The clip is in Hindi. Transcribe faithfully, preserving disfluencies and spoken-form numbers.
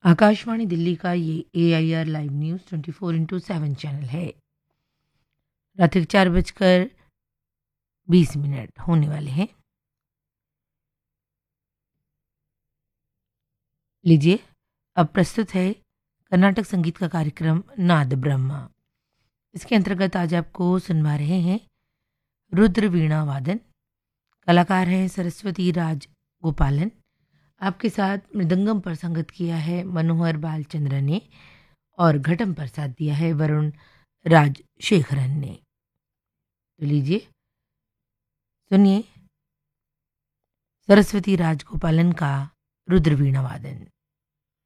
आकाशवाणी दिल्ली का ये ए I R live news twenty four into seven channel है। रात्रि चार बजकर बीस मिनट होने वाले हैं। लीजिए, अब प्रस्तुत है कर्नाटक संगीत का कार्यक्रम नाद ब्रह्मा। इसके अंतर्गत आज आपको सुनवा रहे हैं रुद्र वीणा वादन। कलाकार हैं सरस्वती राज गोपालन। आपके साथ मृदंगम पर संगत किया है मनोहर बालचंद्र ने और घटम पर साथ दिया है वरुण राजशेखरन ने। तो लीजिए सुनिए सरस्वती राजगोपालन का रुद्र वीणा वादन।